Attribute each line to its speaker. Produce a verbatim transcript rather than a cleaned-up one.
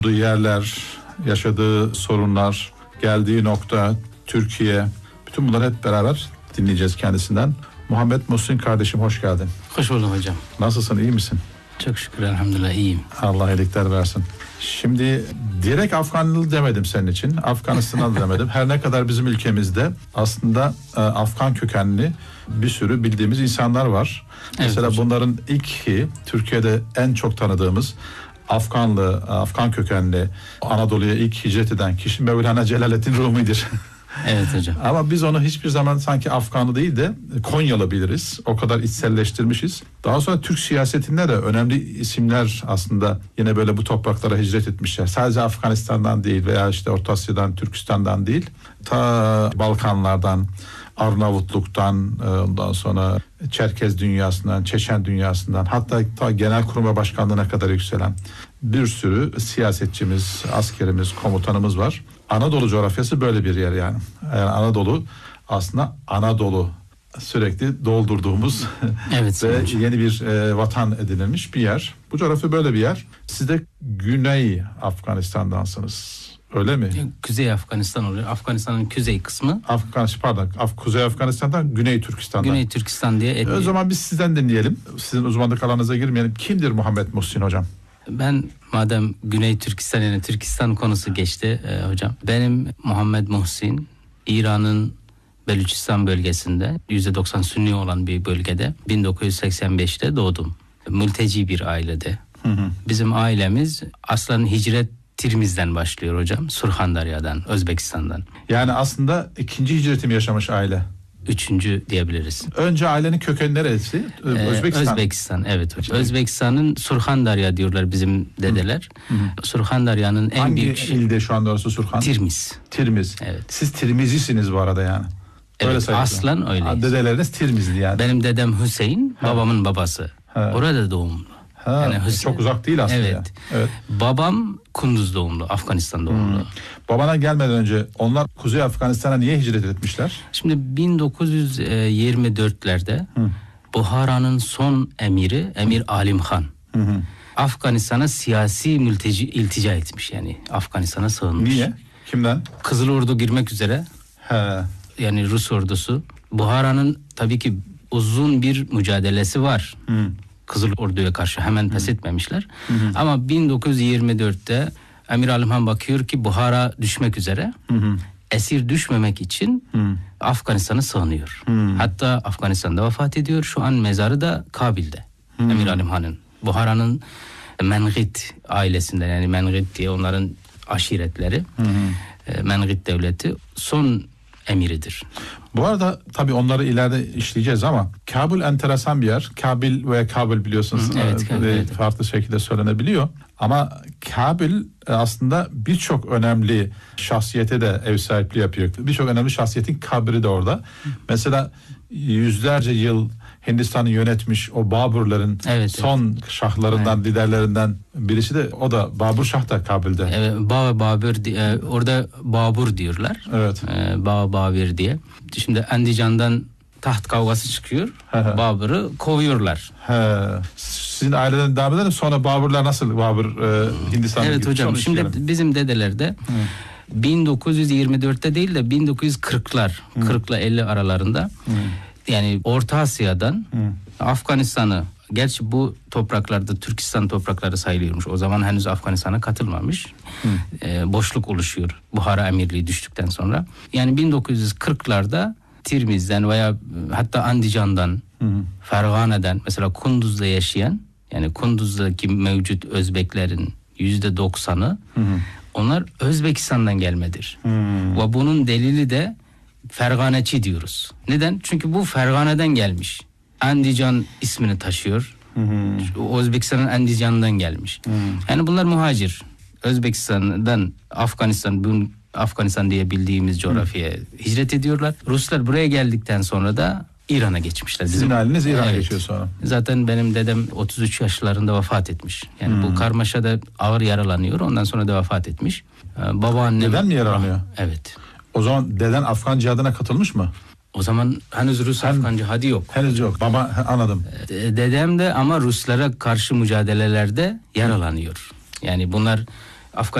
Speaker 1: yerler, yaşadığı sorunlar, geldiği nokta, Türkiye, bütün bunları hep beraber dinleyeceğiz kendisinden. Muhammed Muhsin kardeşim, hoş geldin.
Speaker 2: Hoş buldum hocam.
Speaker 1: Nasılsın, iyi misin?
Speaker 2: Çok şükür, elhamdülillah iyiyim.
Speaker 1: Allah iyilikler versin. Şimdi direkt Afganlı demedim senin için. Afganistan'da demedim. Her ne kadar bizim ülkemizde aslında e, Afgan kökenli bir sürü bildiğimiz insanlar var. Evet, mesela hocam, bunların ilki Türkiye'de en çok tanıdığımız Afganlı, Afgan kökenli Anadolu'ya ilk hicret eden kişi Mevlana Celaleddin Rumi'dir.
Speaker 2: Evet hocam.
Speaker 1: Ama biz onu hiçbir zaman sanki Afganlı değil de Konyalı biliriz. O kadar içselleştirmişiz. Daha sonra Türk siyasetinde de önemli isimler aslında yine böyle bu topraklara hicret etmişler. Sadece Afganistan'dan değil veya işte Orta Asya'dan, Türkistan'dan değil. Ta Balkanlardan, Arnavutluk'tan, ondan sonra Çerkez dünyasından, Çeçen dünyasından, hatta ta Genelkurmay Başkanlığı'na kadar yükselen bir sürü siyasetçimiz, askerimiz, komutanımız var. Anadolu coğrafyası böyle bir yer yani. Yani Anadolu aslında Anadolu sürekli doldurduğumuz
Speaker 2: evet,
Speaker 1: ve
Speaker 2: hocam,
Speaker 1: yeni bir e, vatan edinilmiş bir yer. Bu coğrafya böyle bir yer. Siz de Güney Afganistan'dansınız. Öyle mi?
Speaker 2: Kuzey Afganistan oluyor. Afganistan'ın kuzey kısmı.
Speaker 1: Afganistan, pardon. Af, Kuzey Afganistan'dan Güney Türkistan'dan.
Speaker 2: Güney Türkistan diye.
Speaker 1: E, o zaman biz sizden dinleyelim. Sizin uzmanlık alanınıza girmeyelim. Kimdir Muhammed Muhsin hocam?
Speaker 2: Ben madem Güney Türkistan yani Türkistan konusu geçti e, hocam. Benim Muhammed Muhsin, İran'ın Beluçistan bölgesinde yüzde doksan Sünni olan bir bölgede bin dokuz yüz seksen beşte doğdum. Mülteci bir ailede. Hı hı. Bizim ailemiz aslen hicret Tirmiz'den başlıyor hocam. Surhandarya'dan, Özbekistan'dan.
Speaker 1: Yani aslında ikinci hicretimi yaşamış aile.
Speaker 2: Üçüncü diyebiliriz.
Speaker 1: Önce ailenin kökeni neresi?
Speaker 2: Ee,
Speaker 1: Özbekistan.
Speaker 2: Özbekistan, evet hocam. Özbekistan'ın Surhandarya diyorlar bizim dedeler. Hı hı. Surhandarya'nın en
Speaker 1: hangi
Speaker 2: büyük...
Speaker 1: Hangi ilde şu anda orası Surhan?
Speaker 2: Tirmiz.
Speaker 1: Tirmiz.
Speaker 2: Evet.
Speaker 1: Siz Tirmizisiniz bu arada yani.
Speaker 2: Evet, öyle aslan öyle.
Speaker 1: Dedeleriniz Tirmizli yani.
Speaker 2: Benim dedem Hüseyin, ha, babamın babası. Ha. Orada doğumlu.
Speaker 1: Ha, yani Hüseyin, çok uzak değil aslında.
Speaker 2: Evet.
Speaker 1: Ya. Evet.
Speaker 2: Babam Kunduz doğumlu, Afganistan doğumlu. Hmm.
Speaker 1: Babana gelmeden önce onlar Kuzey Afganistan'a niye hicret etmişler?
Speaker 2: Şimdi bin dokuz yüz yirmi dörtlerde hmm. Buhara'nın son emiri Emir Alim Khan hmm. Afganistan'a siyasi mülteci iltica etmiş, yani Afganistan'a sığınmış.
Speaker 1: Niye? Kimden?
Speaker 2: Kızıl Ordu girmek üzere.
Speaker 1: He.
Speaker 2: Yani Rus ordusu. Buhara'nın tabii ki uzun bir mücadelesi var. Hmm. Kızıl Ordu'ya karşı hemen pes hmm. etmemişler. Hmm. Ama bin dokuz yüz yirmi dörtte Emir Alim Khan bakıyor ki Buhara düşmek üzere. Hmm. Esir düşmemek için hmm. Afganistan'a sığınıyor. Hmm. Hatta Afganistan'da vefat ediyor. Şu an mezarı da Kabil'de. Hmm. Emir Alim Khan'ın. Buhara'nın Mengit ailesinden, yani Mengit diye onların aşiretleri. Hmm. Mengit devleti son emiridir.
Speaker 1: Bu arada tabii onları ileride işleyeceğiz ama Kabul enteresan bir yer. Kabil veya Kabul biliyorsunuz. Hı, evet, Kabul, evet. Farklı şekilde söylenebiliyor. Ama Kabil aslında birçok önemli şahsiyete de ev sahipliği yapıyor. Birçok önemli şahsiyetin kabri de orada. Hı. Mesela yüzlerce yıl Hindistan'ı yönetmiş o Baburların evet, son evet. şahlarından, evet. liderlerinden birisi de o da Babur Şah da Kabil'de.
Speaker 2: Evet, Ba Babur e, orada Babur diyorlar. Evet. E, Ba Babur diye. Şimdi Andijan'dan taht kavgası çıkıyor. Babur'u kovuyorlar.
Speaker 1: He. Sizin aileden devam edelim. Sonra Baburlar nasıl Babur e, Hindistan'a
Speaker 2: Evet hocam. Sonra şimdi isteyelim. Bizim dedelerde Hı. bin dokuz yüz yirmi dörtte değil de bin dokuz yüz kırklar, Hı. kırk ile elli aralarında Hı. yani Orta Asya'dan Hı. Afganistan'ı, gerçi bu topraklarda Türkistan toprakları sayılıyormuş. O zaman henüz Afganistan'a katılmamış. Ee, boşluk oluşuyor Buhara Emirliği düştükten sonra. Yani bin dokuz yüz kırklarda Tirmiz'den veya hatta Andijan'dan, hı hı. Fergane'den, mesela Kunduz'da yaşayan, yani Kunduz'daki mevcut Özbeklerin yüzde doksanı onlar Özbekistan'dan gelmedir. Hı. Ve bunun delili de Ferganeci diyoruz. Neden? Çünkü bu Fergane'den gelmiş. Andijan ismini taşıyor. Hı hı. Özbekistan'ın Andijan'dan gelmiş. Hı. Yani bunlar muhacir. Özbekistan'dan Afganistan, bugün Afganistan diye bildiğimiz coğrafyaya Hı. hicret ediyorlar. Ruslar buraya geldikten sonra da İran'a geçmişler.
Speaker 1: Sizin Bizim, haliniz İran'a evet. geçiyor sonra.
Speaker 2: Zaten benim dedem otuz üç yaşlarında vefat etmiş. Yani hmm. bu karmaşada ağır yaralanıyor. Ondan sonra da vefat etmiş. Ee, babaannem...
Speaker 1: Deden mi yaralanıyor?
Speaker 2: Evet.
Speaker 1: O zaman deden Afgan cihadına katılmış mı?
Speaker 2: O zaman henüz Rus Hen, Afgan cihadı yok.
Speaker 1: Henüz yok. Baba anladım.
Speaker 2: Dedem de ama Ruslara karşı mücadelelerde yaralanıyor. Yani bunlar Afganistan